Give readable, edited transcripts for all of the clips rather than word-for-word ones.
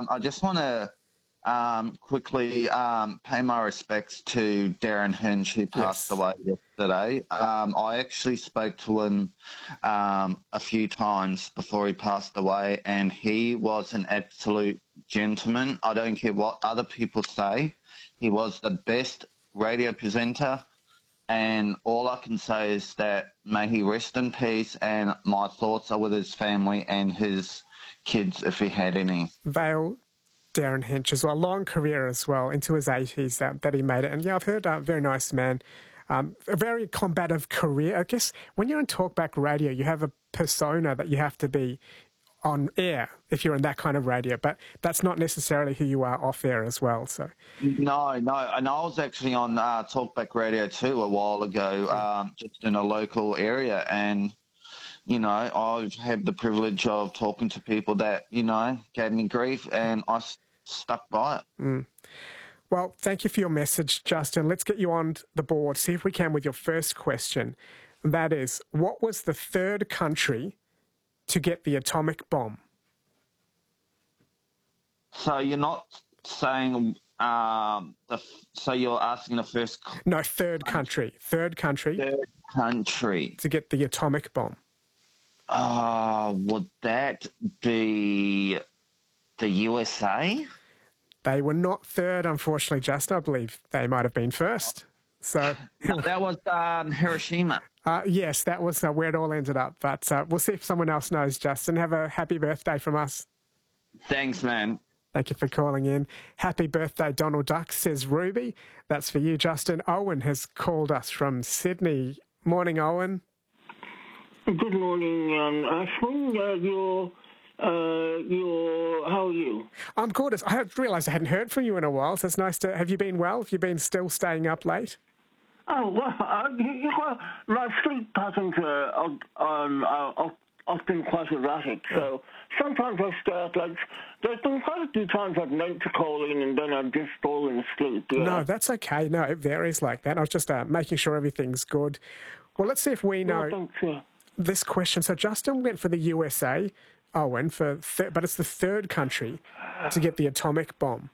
I just want to quickly pay my respects to Darren Hinch, who passed Yes. away yesterday. I actually spoke to him a few times before he passed away, and he was an absolute gentleman. I don't care what other people say. He was the best radio presenter, and all I can say is that may he rest in peace, and my thoughts are with his family and his kids if he had any. Vale Darren Hinch as well, long career as well, into his 80s that he made it. And yeah, I've heard very nice man, a very combative career. I guess when you're in talkback radio, you have a persona that you have to be on air if you're in that kind of radio, but that's not necessarily who you are off air as well. So No, and I was actually on Talkback Radio too a while ago, just in a local area, and I've had the privilege of talking to people that gave me grief, and I stuck by it. Well, thank you for your message, Justin. Let's get you on the board, see if we can with your first question. That is, what was the third country to get the atomic bomb? So you're not saying so you're asking the first. No, third country. Third country. Third country to get the atomic bomb. Would that be the USA? They were not third, unfortunately, Justin. I believe they might have been first. So that was Hiroshima. Yes, that was where it all ended up. But we'll see if someone else knows, Justin. Have a happy birthday from us. Thanks, man. Thank you for calling in. Happy birthday, Donald Duck, says Ruby. That's for you, Justin. Owen has called us from Sydney. Morning, Owen. Good morning, Ashwin. How are you? I'm good. I realised I hadn't heard from you in a while, so it's nice to... Have you been well? Have you been still staying up late? Oh, well, my sleep patterns are often quite erratic, so sometimes I stay up late. There's been quite a few times I've meant to call in and then I've just fallen asleep. Yeah. No, that's okay. No, it varies like that. I was just making sure everything's good. Well, let's see if we know this question. So Justin went for the USA, Owen, but it's the third country to get the atomic bomb.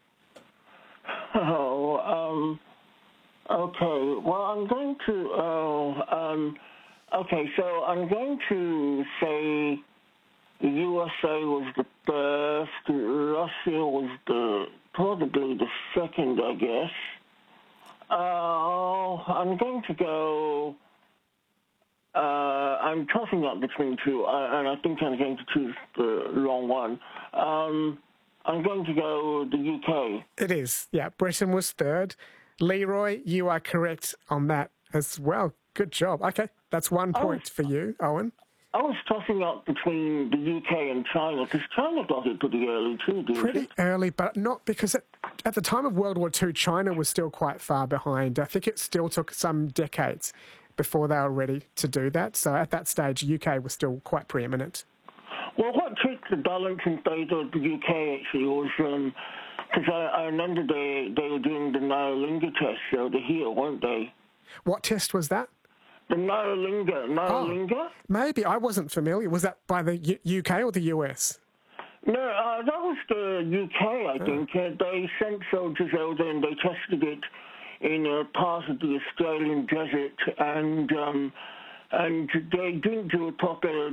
Okay. Well, I'm going to... okay, so I'm going to say the USA was the first, Russia was probably the second, I guess. I'm going to go... I'm tossing up between two, and I think I'm going to choose the wrong one. I'm going to go the UK. It is, yeah. Britain was third. Leroy, you are correct on that as well. Good job. Okay, that's 1 point for you, Owen. I was tossing up between the UK and China, because China got it pretty early too, didn't it? Pretty early, but not because at the time of World War II, China was still quite far behind. I think it still took some decades before they were ready to do that. So at that stage, UK was still quite preeminent. Well, what took the balance in favour of the UK actually was, because I remember they were doing the Nyalingha test over here, weren't they? What test was that? The Nyalingha. Oh, maybe. I wasn't familiar. Was that by the UK or the US? No, that was the UK, I think. They sent soldiers over and they tested it in a part of the Australian desert, and they didn't do a proper...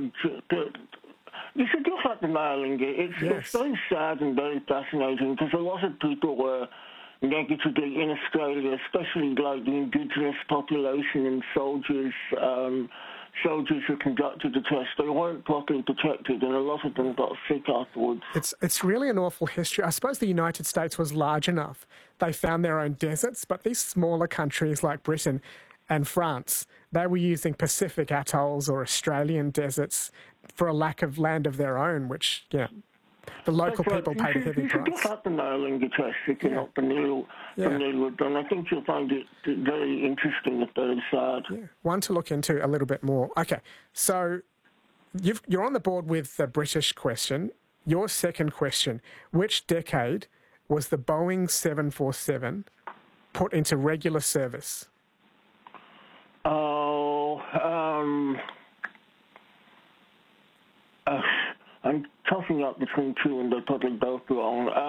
You should look at the Nyalingha. It's very sad and very fascinating, because a lot of people were negatively in Australia, especially like the indigenous population and soldiers who conducted the test. They weren't properly protected, and a lot of them got sick afterwards. It's really an awful history. I suppose the United States was large enough. They found their own deserts, but these smaller countries like Britain and France, they were using Pacific atolls or Australian deserts for a lack of land of their own, which, the local people paid a heavy price. You should look up the Nyalingha test if you're not familiar with them. I think you'll find it very interesting and very sad. Yeah, one to look into a little bit more. Okay, so you're on the board with the British question. Your second question, which decade was the Boeing 747 put into regular service? I'm tossing up between two and they're probably both wrong.